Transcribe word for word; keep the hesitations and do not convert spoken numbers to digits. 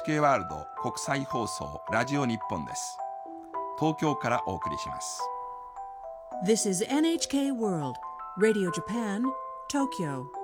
ケー ワールド国際放送ラジオ日本です。東京からお送りします。 This is エヌエイチケー World Radio Japan, Tokyo